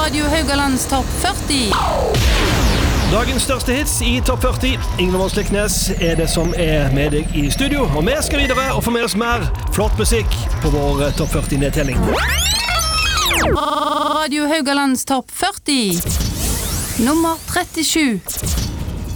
Radio Haugalands topp 40. Dagens største hits i topp 40. Ingvild Monsliknes er det som er med deg i studio. Og vi skal videre og få med oss mer flott musikk på vår topp 40-nedtelling. Radio Haugalands topp 40. Nummer 37.